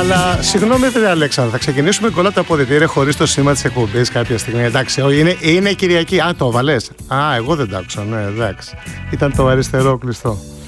Αλλά συγγνώμη, παιδιά Αλέξανδρα, θα ξεκινήσουμε κολλά τα αποδυτήρια χωρίς το σήμα της εκπομπής κάποια στιγμή. Εντάξει, είναι Κυριακή. Α, το βάλες. Α, εγώ δεν τα άκουσα. Ναι, εντάξει. Ήταν το αριστερό κλειστό.